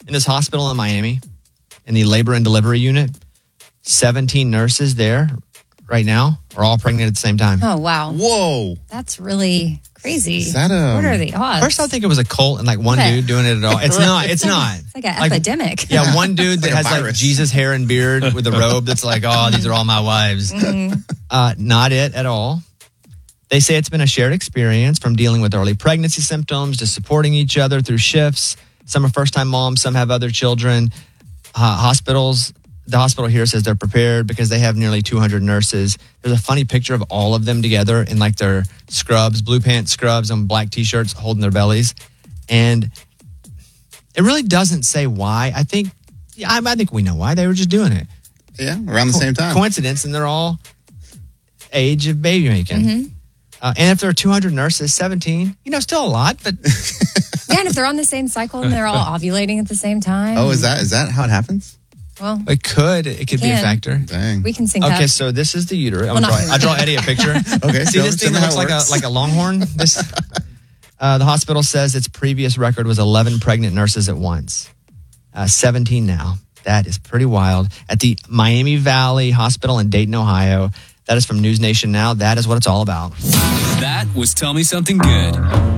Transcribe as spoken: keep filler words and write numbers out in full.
In this hospital in Miami, in the labor and delivery unit, seventeen nurses there right now are all pregnant at the same time. Oh, wow. Whoa. That's really crazy. Is that a... What are the odds? First, I think it was a cult and like one Okay. dude doing it at all. It's not. It's not. It's like an epidemic. Yeah, one dude that like a has like virus. Jesus hair and beard with a robe that's like, oh, these are all my wives. Uh, not it at all. They say it's been a shared experience from dealing with early pregnancy symptoms to supporting each other through shifts. Some are first-time moms. Some have other children. Uh, hospitals, the hospital here says they're prepared because they have nearly two hundred nurses. There's a funny picture of all of them together in like their scrubs, blue pants scrubs and black T-shirts holding their bellies. And it really doesn't say why. I think, yeah, I, I think we know why. They were just doing it. Yeah, around the same time. Coincidence, and they're all age of baby making. Mm-hmm. Uh, and if there are two hundred nurses, seventeen, you know, still a lot, but Yeah, and if they're on the same cycle and they're all ovulating at the same time. Oh, is that is that how it happens? Well, it could. It could be a Can. factor. Dang. we can sync Okay, up. so this is the uterus. Well, I'm not draw, really. I draw Eddie a picture. Okay, See show- this show thing me that how looks it like a works. like a longhorn? This, uh, the hospital says its previous record was eleven pregnant nurses at once. Uh, seventeen now. That is pretty wild. At the Miami Valley Hospital in Dayton, Ohio. That is from News Nation Now. That is what it's all about. That was Tell Me Something Good.